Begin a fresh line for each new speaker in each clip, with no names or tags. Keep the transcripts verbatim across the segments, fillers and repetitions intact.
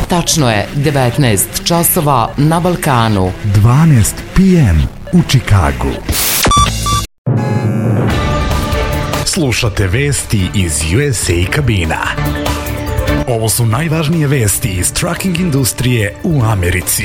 Tačno je devetnaest časova na Balkanu.
dvanaest pe em u Čikagu. Slušate vesti iz U S A kabina. Ovo su najvažnije vesti iz trucking industrije u Americi.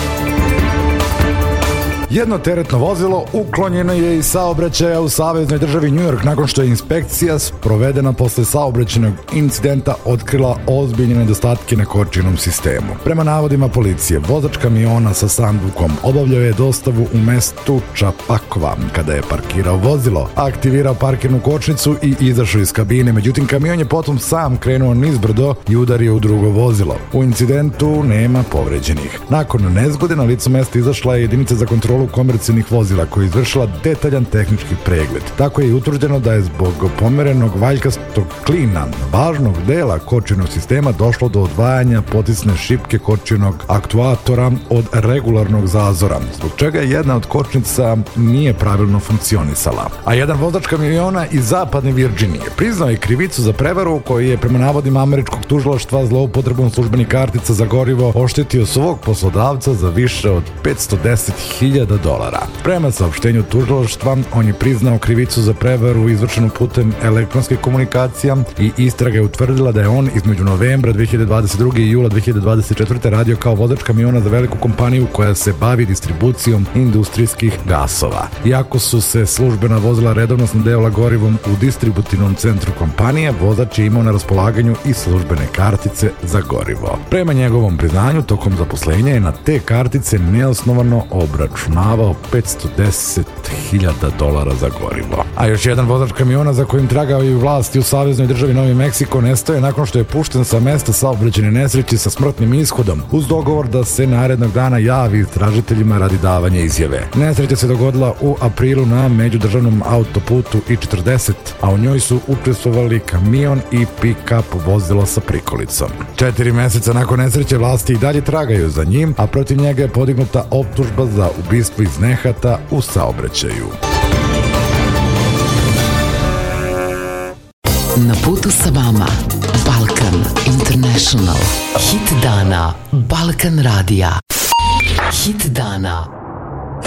Jedno teretno vozilo uklonjeno je iz saobraćaja u saveznoj državi New York nakon što je inspekcija sprovedena posle saobraćajnog incidenta otkrila ozbiljne nedostatke na kočionom sistemu. Prema navodima policije, vozač kamiona sa sandukom obavljao je dostavu u mestu Čapakova kada je parkirao vozilo, aktivirao parkirnu kočnicu i izašao iz kabine. Međutim, kamion je potom sam krenuo nizbrdo i udario u drugo vozilo. U incidentu nema povređenih. Nakon nezgode na licu mesta izašla je jedinica za kontrolu komercijalnih vozila koja je izvršila detaljan tehnički pregled. Tako je i utvrđeno da je zbog pomerenog valjkastog klina važnog dela kočionog sistema došlo do odvajanja potisne šipke kočionog aktuatora od regularnog zazora, zbog čega jedna od kočnica nije pravilno funkcionisala. A jedan vozač kamiona iz zapadne Virginije priznao je krivicu za prevaru koji je prema navodima američkog tužilaštva zloupotrebom službenih kartica za gorivo oštetio svog poslodavca za više od petsto deset hiljada dolara. Prema saopštenju tužilaštva, on je priznao krivicu za prevaru izvršenu putem elektronskih komunikacija i istraga je utvrdila da je on između novembra dve hiljade dvadeset druge i jula dve hiljade dvadeset četvrte radio kao vozač kamiona za veliku kompaniju koja se bavi distribucijom industrijskih gasova. Iako su se službena vozila redovno snabdevala gorivom u distributivnom centru kompanije, vozač je imao na raspolaganju i službene kartice za gorivo. Prema njegovom priznanju, tokom zaposlenja je na te kartice neosnovano obračunavao petsto deset hiljada dolara za gorivo. A još jedan vozač kamiona za kojim tragao i vlasti u saveznoj državi Novi Meksiko nestao je nakon što je pušten sa mesta saobraćajne nesreće sa smrtnim ishodom, uz dogovor da se narednog dana javi istražiteljima radi davanja izjave. Nesreća se dogodila u aprilu na međudržavnom autoputu I četrdeset, a u njoj su učestvovali kamion i pick-up vozilo sa prikolicom. Četiri meseca nakon nesreće vlasti i dalje tragaju za njim, a protiv njega je podignuta optužba za ubistvo iz nehata u saobraćaju.
Na putu sa vama Balkan International. Hit dana Balkan radija. Hit dana